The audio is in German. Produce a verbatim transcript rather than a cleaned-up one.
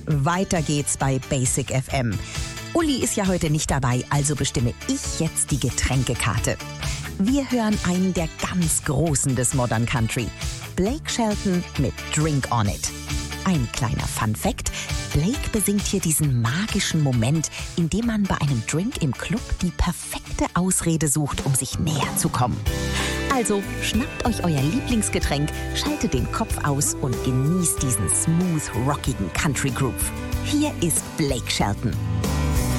Weiter geht's bei Basic F M. Uli ist ja heute nicht dabei, also bestimme ich jetzt die Getränkekarte. Wir hören einen der ganz Großen des Modern Country. Blake Shelton mit Drink on It. Ein kleiner Fun-Fact: Blake besingt hier diesen magischen Moment, in dem man bei einem Drink im Club die perfekte Ausrede sucht, um sich näher zu kommen. Also schnappt euch euer Lieblingsgetränk, schaltet den Kopf aus und genießt diesen smooth, rockigen Country Groove. Hier ist Blake Shelton.